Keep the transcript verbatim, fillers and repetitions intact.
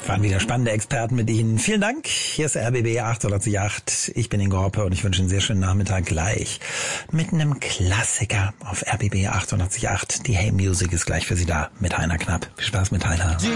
Waren wieder spannende Experten mit Ihnen. Vielen Dank. Hier ist R B B achtundachtzig Komma acht. Ich bin Ingo Hoppe und ich wünsche einen sehr schönen Nachmittag gleich mit einem Klassiker auf R B B achtundachtzig Komma acht. Die Hey Music ist gleich für Sie da mit Heiner Knapp. Viel Spaß mit Heiner.